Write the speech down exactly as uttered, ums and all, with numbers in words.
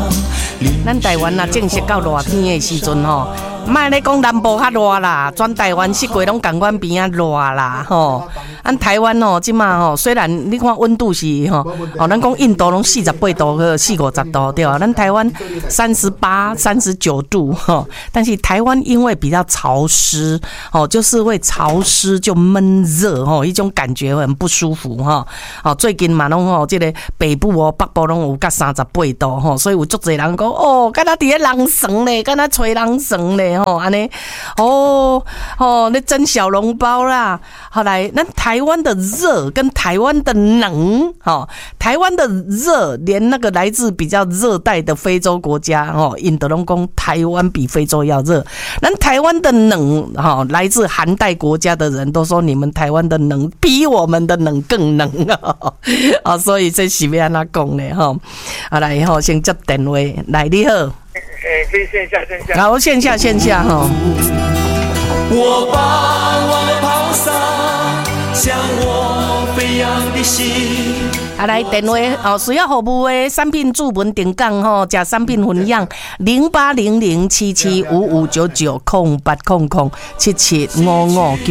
咱台湾啊，正式到热天的时阵吼，莫咧讲南部较热啦，全台湾四季拢同阮边啊热啦吼。咱台湾吼，即马吼，虽然你看温度是吼，哦，咱讲印度拢四十八度个四五十度对啊，咱台湾三十八、三十九度吼，但是台湾因为比较潮湿，哦，就是会潮湿就闷热吼，一种感觉很不舒服哈。哦，最近嘛拢吼，这个北部哦、北部拢有甲三十八度吼，所以有足侪人讲哦，敢若伫咧人绳咧，敢若吹人绳咧吼，安尼哦哦，咧蒸小笼包啦。后来，咱台湾的热跟台湾的冷，哦，台湾的热，连那个来自比较热带的非洲国家，哦，因得拢讲台湾比非洲要热。咱台湾的冷，哈、哦，来自寒带国家的人都说你们台湾的冷比我们的冷更冷啊！啊、哦，所以这是要安怎讲呢？哈、哦，啊来吼、哦，先接电话，来你好，诶、 欸，可以线下线下， 好，线下线下哈。哦我把往跑撒，向我飞扬的心。 啊，来电话哦，需要服务的产品注文定岗吼，加产品分享零八零零七七五五九九空八空空七七五五。